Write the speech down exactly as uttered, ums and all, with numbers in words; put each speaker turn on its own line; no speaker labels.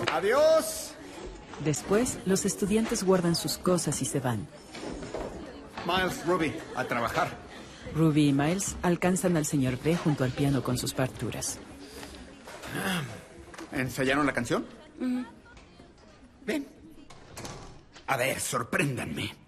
Adiós.
Después, los estudiantes guardan sus cosas y se van.
Miles, Ruby, a trabajar.
Ruby y Miles alcanzan al señor B junto al piano con sus partituras.
¿Ensayaron la canción?
Uh-huh.
Bien. A ver, sorpréndanme.